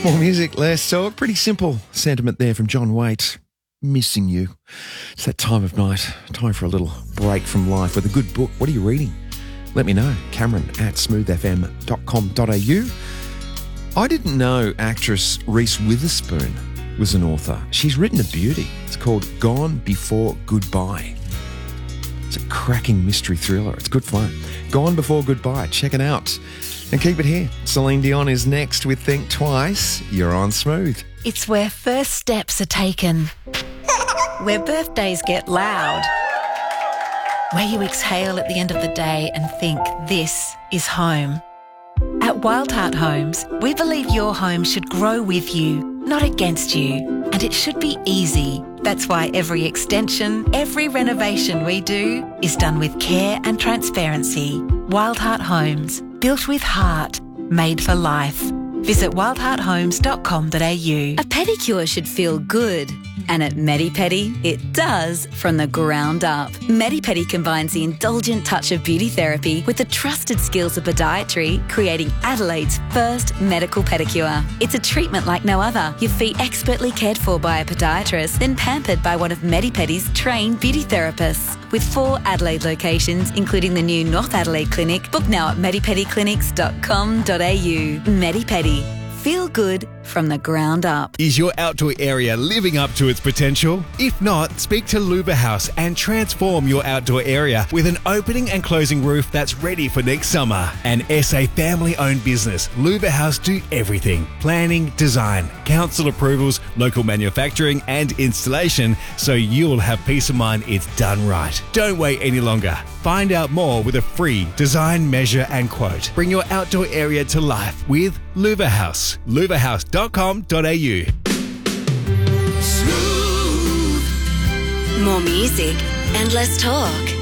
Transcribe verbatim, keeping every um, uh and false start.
More music, less talk. Pretty simple sentiment there from John Waite. Missing you. It's that time of night. Time for a little break from life with a good book. What are you reading? Let me know. Cameron at smooth f m dot com dot a u. I didn't know actress Reese Witherspoon was an author. She's written a beauty. It's called Gone Before Goodbye. It's a cracking mystery thriller. It's good fun. Gone Before Goodbye. Check it out. And keep it here. Celine Dion is next with Think Twice. You're on Smooth. It's where first steps are taken, where birthdays get loud, where you exhale at the end of the day and think this is home. At Wildheart Homes, we believe your home should grow with you, not against you, and it should be easy. That's why every extension, every renovation we do is done with care and transparency. Wildheart Homes, built with heart, made for life. Visit wildheart homes dot com dot a u. A pedicure should feel good. And at Medi-Pedi, it does from the ground up. Medi-Pedi combines the indulgent touch of beauty therapy with the trusted skills of podiatry, creating Adelaide's first medical pedicure. It's a treatment like no other. Your feet expertly cared for by a podiatrist, then pampered by one of Medi-Pedi's trained beauty therapists. With four Adelaide locations, including the new North Adelaide Clinic, book now at medipedi clinics dot com dot a u. Medi-Pedi. Feel good from the ground up. Is your outdoor area living up to its potential? If not, speak to Luba House and transform your outdoor area with an opening and closing roof that's ready for next summer. An S A family-owned business, Luba House do everything. Planning, design, council approvals, local manufacturing and installation, so you'll have peace of mind it's done right. Don't wait any longer. Find out more with a free design, measure and quote. Bring your outdoor area to life with Luba House. luba house dot com dot a u. More music and less talk.